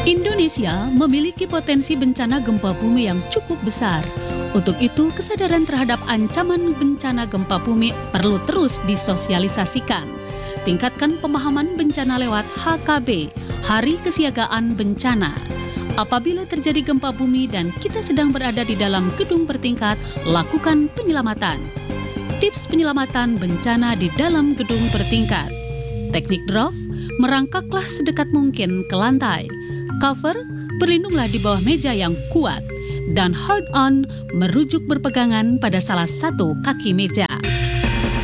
Indonesia memiliki potensi bencana gempa bumi yang cukup besar. Untuk itu, kesadaran terhadap ancaman bencana gempa bumi perlu terus disosialisasikan. Tingkatkan pemahaman bencana lewat HKB, Hari Kesiagaan Bencana. Apabila terjadi gempa bumi dan kita sedang berada di dalam gedung bertingkat, lakukan penyelamatan. Tips penyelamatan bencana di dalam gedung bertingkat. Teknik drop, merangkaklah sedekat mungkin ke lantai. Cover, berlindunglah di bawah meja yang kuat. Dan hold on, merujuk berpegangan pada salah satu kaki meja.